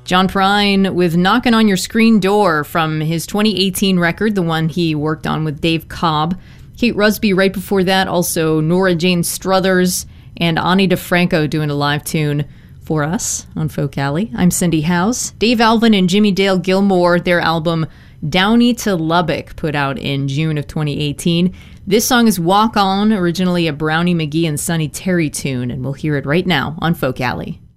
John Prine with Knockin' on Your Screen Door from his 2018 record, the one he worked on with Dave Cobb. Kate Rusby right before that, also Nora Jane Struthers and Ani DeFranco doing a live tune for us on Folk Alley. I'm Cindy House. Dave Alvin and Jimmy Dale Gilmore, their album Downey to Lubbock, put out in June of 2018. This song is Walk On, originally a Brownie McGee and Sonny Terry tune, and we'll hear it right now on Folk Alley.